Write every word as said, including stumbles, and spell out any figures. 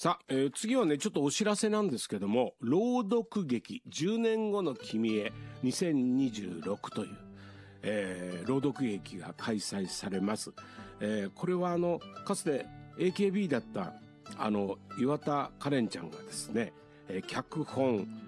さあ、えー次はね、ちょっとお知らせなんですけども、朗読劇じゅうねんごの君へにせんにじゅうろくという、えー朗読劇が開催されます。えーこれはあの、かつて エーケービー だった、あの、岩田カレンちゃんがですね、えー脚本、